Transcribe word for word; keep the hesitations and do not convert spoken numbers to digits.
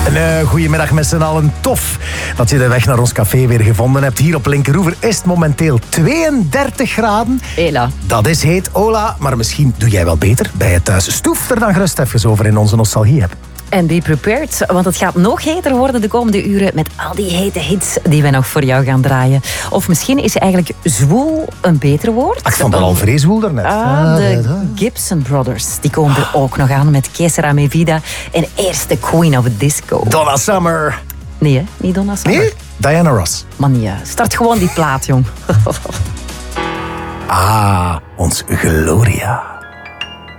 Een uh, goedemiddag met z'n allen. Tof dat je de weg naar ons café weer gevonden hebt. Hier op Linkeroever is het momenteel tweeëndertig graden. Hela. Dat is heet, Ola. Maar misschien doe jij wel beter bij je thuis. Stoef er dan gerust even over in onze nostalgie-app. En be prepared, want het gaat nog heter worden de komende uren met al die hete hits die we nog voor jou gaan draaien. Of misschien is eigenlijk zwoel een beter woord. Ik vond dat al vrij zwoel daarnet. Ah, de Gibson Brothers, die komen er ook nog aan met Que Sera Mi Vida en eerst de Queen of Disco. Donna Summer. Nee, hè? Niet Donna Summer. Nee? Diana Ross. Man, ja. Start gewoon die plaat, jong. Ah, ons Gloria.